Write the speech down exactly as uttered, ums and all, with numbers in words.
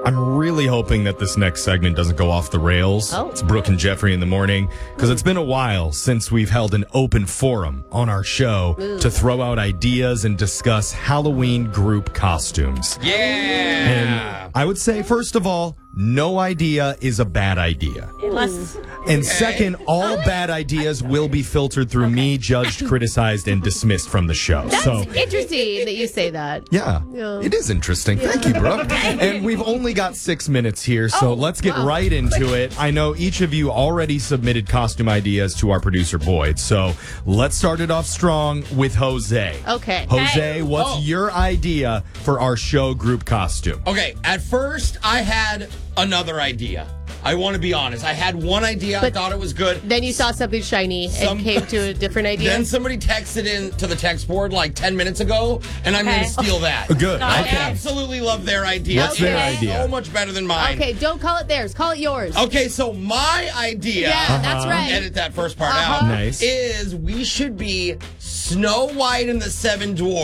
I'm really hoping that this next segment doesn't go off the rails. Oh. It's Brooke and Jeffrey in the morning, because it's been a while since we've held an open forum on our show Ooh. to throw out ideas and discuss Halloween group costumes. Yeah. And I would say, first of all, no idea is a bad idea. Unless, And second, all bad ideas will be filtered through me, judged, criticized, and dismissed from the show. that's so, interesting that you say that. yeah, Yeah. it is interesting. Thank you, Brooke. And we've only got six minutes here, so Oh, let's get wow. right into it. I know each of you already submitted costume ideas to our producer, Boyd, so let's start it off strong with Jose. Okay. Jose, Hey. what's Oh. your idea for our show group costume? Okay, at first I had another idea. I want to be honest. I had one idea. But I thought it was good. Then you saw something shiny Some- and came to a different idea. Then somebody texted in to the text board like ten minutes ago, and I'm Okay. going to steal that. Good. I Okay. absolutely love their idea. What's their It's idea? So much better than mine. Okay, don't call it theirs. Call it yours. Okay, so my idea, Yeah, that's right. edit that first part Uh-huh. out, Nice. is we should be Snow White and the Seven Dwarfs.